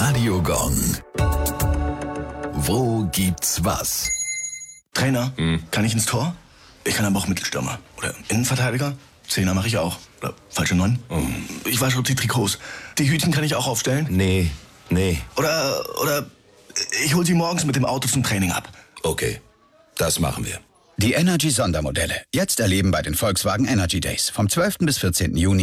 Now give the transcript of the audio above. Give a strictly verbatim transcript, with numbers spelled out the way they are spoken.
Radio Gong. Wo gibt's was? Trainer, hm. kann ich ins Tor? Ich kann aber auch Mittelstürmer. Oder Innenverteidiger? Zehner mache ich auch. Oder falsche Neun? Oh. Ich wasche die Trikots. Die Hütchen kann ich auch aufstellen? Nee, nee. Oder, oder ich hol sie morgens mit dem Auto zum Training ab. Okay, das machen wir. Die Energy-Sondermodelle. Jetzt erleben bei den Volkswagen Energy Days. Vom zwölften bis vierzehnten Juni